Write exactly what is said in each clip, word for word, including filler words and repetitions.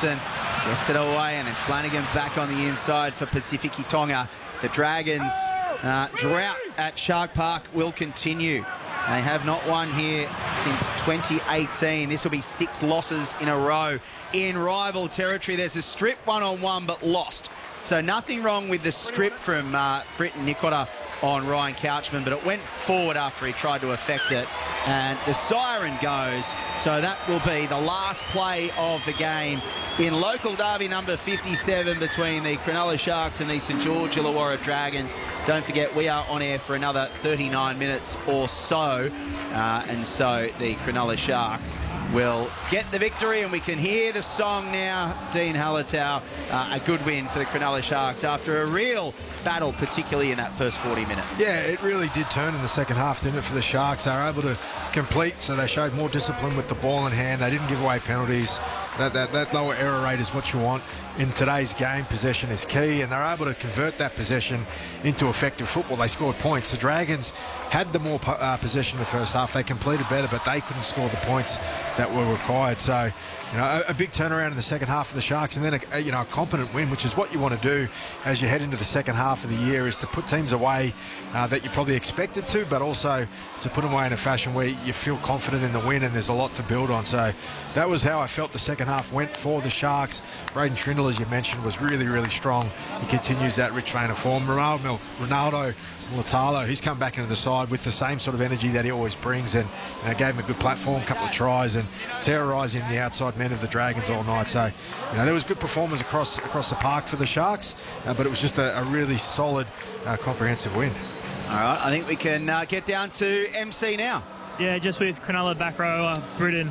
Wilson gets it away, and then Flanagan back on the inside for Pacific Tonga. The Dragons' uh, drought at Shark Park will continue. They have not won here since twenty eighteen. This will be six losses in a row in rival territory. There's a strip one-on-one, but lost. So nothing wrong with the strip from uh, Britton Nicotta on Ryan Couchman, but it went forward after he tried to affect it. And the siren goes. So that will be the last play of the game in local derby number fifty-seven between the Cronulla Sharks and the St George Illawarra Dragons. Don't forget, we are on air for another thirty-nine minutes or so. Uh, and so the Cronulla Sharks will get the victory, and we can hear the song now. Dean Hallertau, uh, a good win for the Cronulla Sharks after a real battle, particularly in that first forty minutes. Yeah, it really did turn in the second half, didn't it, for the Sharks? They were able to complete, so they showed more discipline with the ball in hand. They didn't give away penalties. That, that, that lower error rate is what you want in today's game. Possession is key, and they're able to convert that possession into effective football. They scored points. The Dragons had the more uh, possession in the first half. They completed better, but they couldn't score the points that were required. So, you know, a, a big turnaround in the second half for the Sharks, and then a, a, you know, a competent win, which is what you want to do as you head into the second half of the year, is to put teams away uh, that you probably expected to, but also to put them away in a fashion where you feel confident in the win and there's a lot to build on. So that was how I felt the second half went for the Sharks. Braden Trindle, as you mentioned, was really, really strong. He continues that rich vein of form. Ronaldo, Ronaldo Latalo, he's come back into the side with the same sort of energy that he always brings, and you know, gave him a good platform, a couple of tries, and terrorising the outside men of the Dragons all night. So, you know, there was good performance across across the park for the Sharks, uh, but it was just a, a really solid, uh, comprehensive win. All right, I think we can uh, get down to M C now. Yeah, just with Cronulla back row, uh, Britton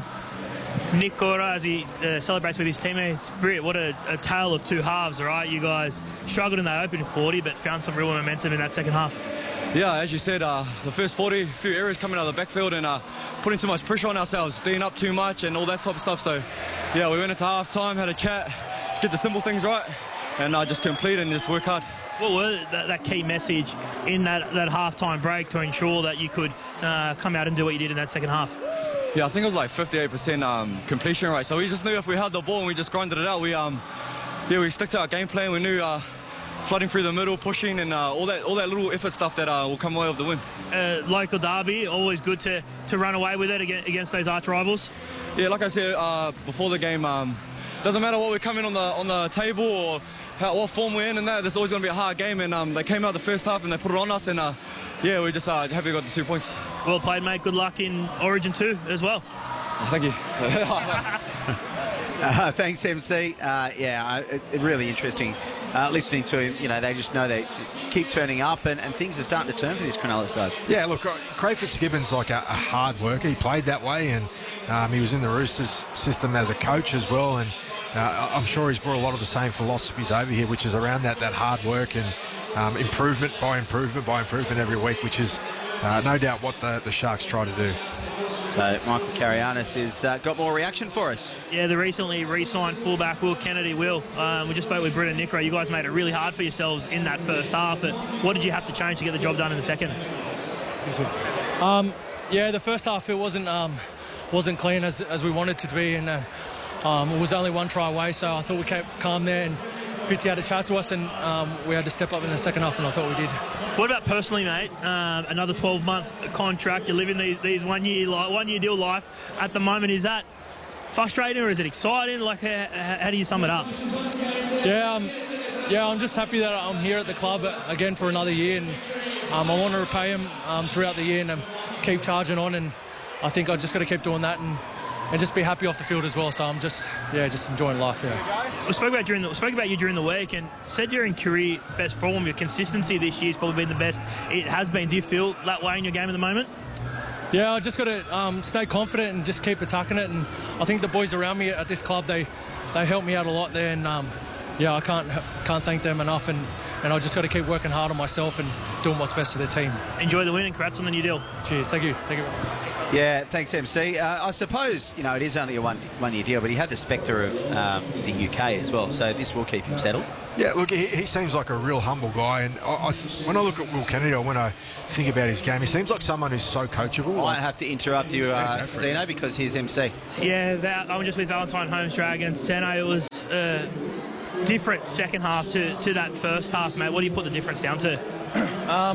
Nicotta as he uh, celebrates with his teammates. Britt, what a, a tale of two halves, right? You guys struggled in that opening forty, but found some real momentum in that second half. Yeah, as you said, uh, the first forty, a few errors coming out of the backfield and uh, putting too much pressure on ourselves, D'ing up too much and all that type of stuff. So, yeah, we went into half-time, had a chat, let's get the simple things right, and uh, just complete and just work hard. What was that, that key message in that, that half-time break to ensure that you could uh, come out and do what you did in that second half? Yeah, I think it was like fifty-eight percent um, completion rate. So we just knew if we held the ball and we just grinded it out, we um, yeah, we stuck to our game plan. We knew uh, flooding through the middle, pushing, and uh, all that all that little effort stuff that uh, will come away with the win. Uh, local derby, always good to, to run away with it against those arch rivals. Yeah, like I said uh, before the game, um, doesn't matter what we come in on the on the table or how, what form we're in, and that there's always going to be a hard game. And um, they came out the first half and they put it on us, and uh, yeah, we're just uh, happy we got the two points. Well played, mate. Good luck in Origin two as well. Oh, thank you. uh, thanks, M C. Uh, yeah, it, it really interesting uh, listening to him. You know, they just know they keep turning up, and, and things are starting to turn for this Cronulla side. Yeah, look, Craig Fitzgibbon's like a, a hard worker. He played that way, and um, he was in the Roosters system as a coach as well, and uh, I'm sure he's brought a lot of the same philosophies over here, which is around that, that hard work and um, improvement by improvement by improvement every week, which is uh, no doubt what the, the Sharks try to do. So Michael Carianis has uh, got more reaction for us. Yeah, the recently re-signed fullback Will Kennedy. Will, um, we just spoke with Britton Nicotta. You guys made it really hard for yourselves in that first half, but what did you have to change to get the job done in the second? Um, yeah, the first half it wasn't um, wasn't clean as, as we wanted it to be, and uh, um, it was only one try away, so I thought we kept calm there, and Fitzy had a chat to us, and um, we had to step up in the second half, and I thought we did. What about personally, mate? Um, another twelve-month contract. You're living these, these one-year one-year deal life at the moment. Is that frustrating or is it exciting? Like, how, how do you sum it up? Yeah, um, yeah, I'm just happy that I'm here at the club again for another year, and um, I want to repay him um, throughout the year and um, keep charging on. And I think I just got to keep doing that and. And just be happy off the field as well. So I'm just, yeah, just enjoying life. Yeah. We spoke about during the, we spoke about you during the week, and said you're in career best form. Your consistency this year has probably been the best it has been. Do you feel that way in your game at the moment? Yeah, I just got to um, stay confident and just keep attacking it. And I think the boys around me at this club, they they helped me out a lot there. And um, yeah, I can't can't thank them enough. And and I just got to keep working hard on myself and doing what's best for the team. Enjoy the win and congrats on the new deal. Cheers. Thank you. Thank you. Yeah, thanks, M C. Uh, I suppose, you know, it is only a one, one-year deal, but he had the spectre of um, the U K as well, so this will keep him settled. Yeah, look, he, he seems like a real humble guy, and I, I th when I look at Will Kennedy, when I think about his game, he seems like someone who's so coachable. I might have to interrupt you, uh, Dino, because he's M C. Yeah, that, I'm just with Valentine Holmes Dragons. Seno, it was uh, different second half to, to that first half, mate? What do you put the difference down to? Um,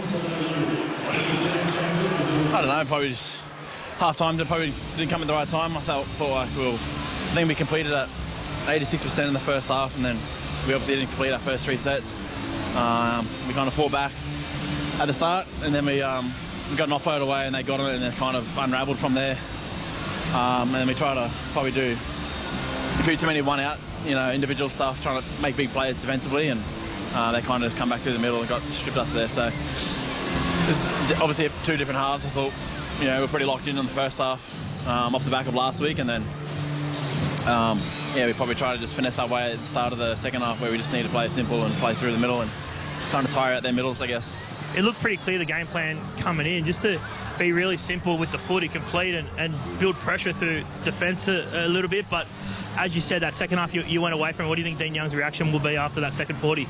I don't know, probably just half time probably didn't come at the right time. I thought, thought like, well, I think we completed at eighty-six percent in the first half, and then we obviously didn't complete our first three sets. Um, we kind of fought back at the start, and then we, um, we got an offload away, and they got it, and then kind of unravelled from there. Um, and then we tried to probably do a few too many one out, you know, individual stuff, trying to make big plays defensively, and uh, they kind of just come back through the middle and got stripped us there. So there's obviously two different halves. I thought, you know, we're pretty locked in on the first half um, off the back of last week, and then um, yeah, we probably tried to just finesse our way at the start of the second half, where we just need to play simple and play through the middle and kind of tire out their middles, I guess. It looked pretty clear, the game plan coming in, just to be really simple with the footy, complete and, and build pressure through defence a, a little bit. But as you said, that second half you, you went away from it. What do you think Dean Young's reaction will be after that second forty?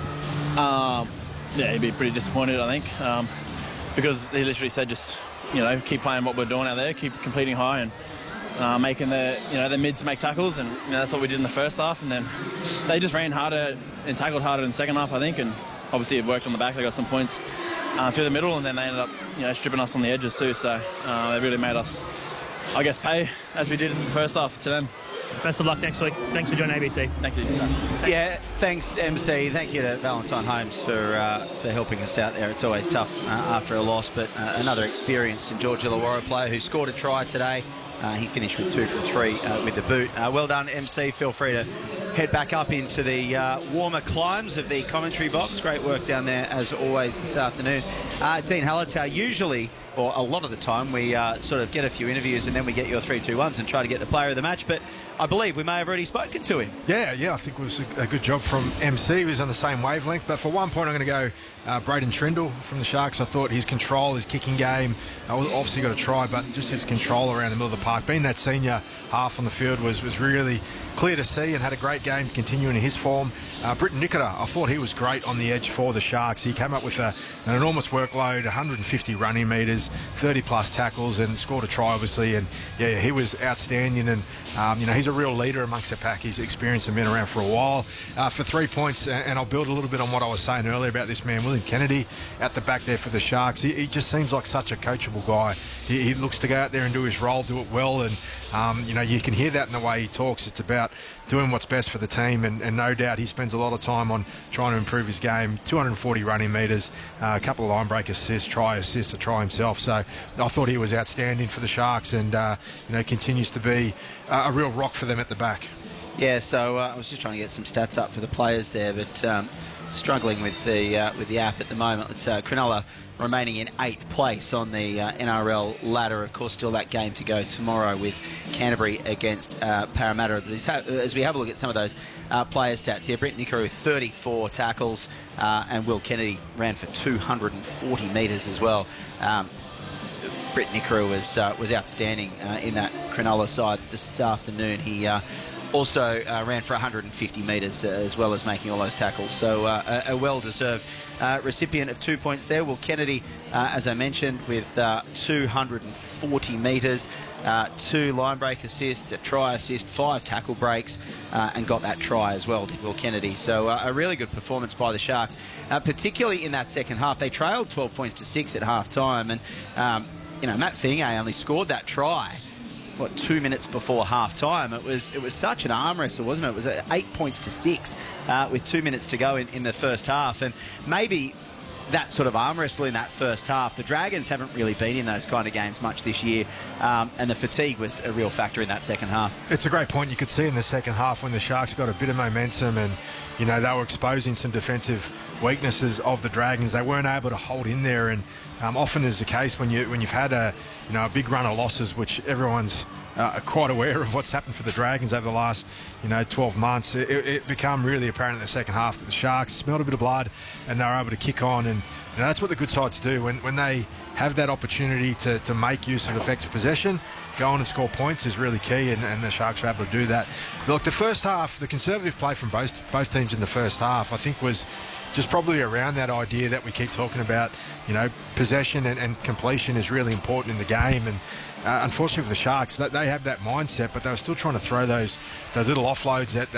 Um, yeah, he'd be pretty disappointed, I think, um, because he literally said just, you know, keep playing what we're doing out there, keep completing high and uh, making the, you know, the mids make tackles, and you know, that's what we did in the first half. And then they just ran harder and tackled harder in the second half, I think, and obviously it worked on the back. They got some points uh, through the middle, and then they ended up, you know, stripping us on the edges too. So uh, they really made us, I guess, pay as we did in the first half to them. Best of luck next week. Thanks for joining A B C. Thank you. Yeah, thanks, M C. Thank you to Valentine Holmes for uh, for helping us out there. It's always tough uh, after a loss, but uh, another experienced George Illawarra player who scored a try today. Uh, he finished with two from three uh, with the boot. Uh, well done, M C. Feel free to head back up into the uh, warmer climes of the commentary box. Great work down there, as always, this afternoon. Uh, Dean Hallertau, usually, or a lot of the time, we uh, sort of get a few interviews and then we get your three two ones and try to get the player of the match, but I believe we may have already spoken to him. Yeah, yeah, I think it was a, a good job from M C. He was on the same wavelength, but for one point I'm going to go uh, Braden Trindle from the Sharks. I thought his control, his kicking game, uh, obviously got a try, but just his control around the middle of the park, being that senior half on the field was, was really clear to see, and had a great game continuing in his form. Uh, Britton Nikora, I thought he was great on the edge for the Sharks. He came up with a, an enormous workload, one hundred fifty running metres, thirty plus tackles, and scored a try, obviously. And yeah, he was outstanding, and um, you know, he's a real leader amongst the pack. He's experienced and been around for a while. Uh, for three points, and, and I'll build a little bit on what I was saying earlier about this man, William Kennedy, at the back there for the Sharks. He, he just seems like such a coachable guy. He, he looks to go out there and do his role, do it well, and um, you know, you can hear that in the way he talks. It's about doing what's best for the team, and, and no doubt he spends a lot of time on trying to improve his game. two hundred forty running metres, uh, a couple of line break assists, try assists, a try himself. So I thought he was outstanding for the Sharks, and uh, you know, continues to be uh, a real rock for them at the back. Yeah, so uh, I was just trying to get some stats up for the players there, but um, struggling with the uh, with the app at the moment. It's uh, Cronulla remaining in eighth place on the uh, N R L ladder. Of course, still that game to go tomorrow with Canterbury against uh, Parramatta. But as we have a look at some of those uh, player stats here, Britton Nikora with thirty-four tackles, uh, and Will Kennedy ran for two hundred forty metres as well. Um, Britton Nikora was uh, was outstanding uh, in that Cronulla side this afternoon. He uh, also uh, ran for one hundred fifty metres uh, as well as making all those tackles. So uh, a, a well-deserved uh, recipient of two points there. Will Kennedy, uh, as I mentioned, with uh, two hundred forty metres, uh, two line break assists, a try assist, five tackle breaks, uh, and got that try as well, did Will Kennedy. So uh, a really good performance by the Sharks, uh, particularly in that second half. They trailed twelve points to six at half time, and um, you know, Matt Fingay only scored that try, what, two minutes before half time. It was it was such an arm wrestle, wasn't it? It was eight points to six uh, with two minutes to go in, in the first half. And maybe that sort of arm wrestle in that first half, the Dragons haven't really been in those kind of games much this year, um, and the fatigue was a real factor in that second half. It's a great point. You could see in the second half when the Sharks got a bit of momentum, and you know, they were exposing some defensive weaknesses of the Dragons. They weren't able to hold in there, and um, often is the case when you when you've had a you know a big run of losses, which everyone's uh, quite aware of what's happened for the Dragons over the last you know twelve months. It, it became really apparent in the second half that the Sharks smelled a bit of blood, and they were able to kick on, and you know, that's what the good sides do when when they have that opportunity to, to make use of effective possession. Go on and score points is really key, and, and the Sharks were able to do that. But look, the first half, the conservative play from both both teams in the first half, I think, was just probably around that idea that we keep talking about. You know, possession and, and completion is really important in the game, and uh, unfortunately for the Sharks, they, they have that mindset, but they were still trying to throw those those little offloads at,